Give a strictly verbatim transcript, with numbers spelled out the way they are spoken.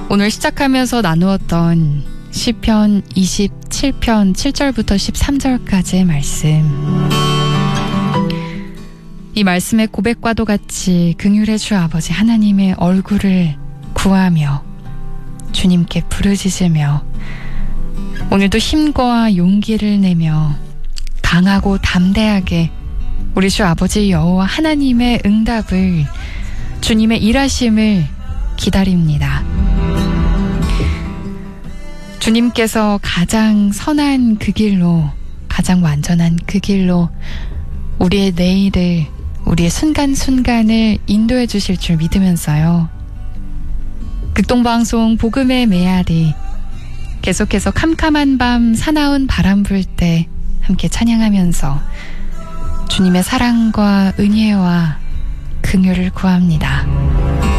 오늘 시작하면서 나누었던 시편 이십칠 편 칠 절부터 십삼 절까지의 말씀. 이 말씀의 고백과도 같이 긍휼의 주 아버지 하나님의 얼굴을 구하며 주님께 부르짖으며 오늘도 힘과 용기를 내며 강하고 담대하게 우리 주 아버지 여호와 하나님의 응답을, 주님의 일하심을 기다립니다. 주님께서 가장 선한 그 길로, 가장 완전한 그 길로 우리의 내일을, 우리의 순간순간을 인도해 주실 줄 믿으면서요. 극동방송 복음의 메아리, 계속해서 캄캄한 밤 사나운 바람 불 때 함께 찬양하면서 주님의 사랑과 은혜와 긍휼을 구합니다.